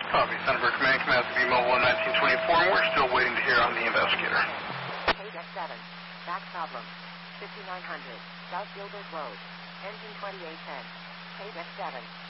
Copy. Thunderbird Command, Command to be mobile in 1924, and we're still waiting to hear on the investigator. KDEC 7, back problem, 5900, South Gilbert Road, engine 2810, KDEC 7.